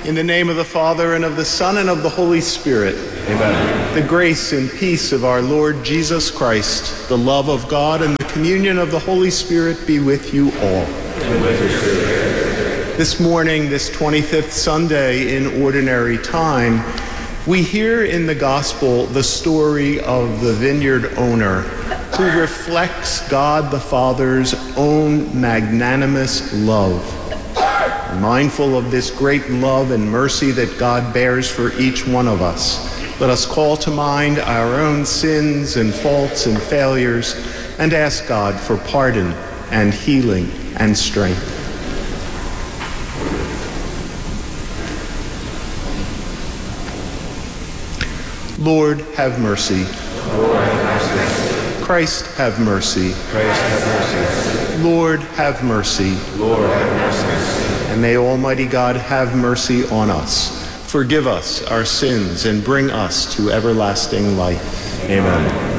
In the name of the Father, and of the Son, and of the Holy Spirit. Amen. The grace and peace of our Lord Jesus Christ, the love of God, and the communion of the Holy Spirit be with you all. And with your spirit. This morning, this 25th Sunday in Ordinary Time, we hear in the Gospel the story of the vineyard owner who reflects God the Father's own magnanimous love. Mindful of this great love and mercy that God bears for each one of us, let us call to mind our own sins and faults and failures and ask God for pardon and healing and strength. Lord, have mercy. Lord, have mercy. Christ, have mercy. Christ, have mercy. Lord, have mercy. Lord, have mercy. And may Almighty God have mercy on us, forgive us our sins, and bring us to everlasting life. Amen.